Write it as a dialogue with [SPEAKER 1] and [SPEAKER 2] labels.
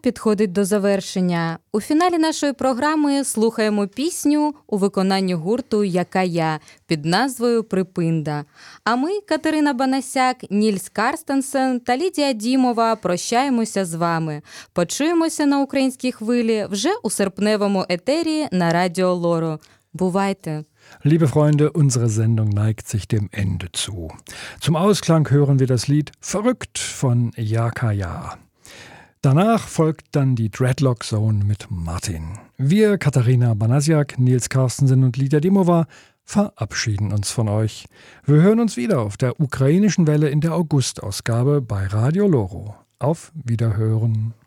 [SPEAKER 1] підходить до завершення. У фіналі нашої програми слухаємо пісню у виконанні гурту «Яка я» під назвою «Припинда». А ми, Катерина Банасяк, Нільс Карстенсен та Лідія Дімова, прощаємося з вами. Почуємося на українській хвилі вже у серпневому етері на Радіо Лоро. Бувайте!
[SPEAKER 2] Liebe Freunde, unsere Sendung neigt sich dem Ende zu. Zum Ausklang hören wir das Lied Verrückt von Jaka Ja. Danach folgt dann die Dreadlock Zone mit Martin. Wir, Katharina Banasiak, Nils Carstensen und Lidia Dimova, verabschieden uns von euch. Wir hören uns wieder auf der ukrainischen Welle in der August-Ausgabe bei Radio Loro. Auf Wiederhören.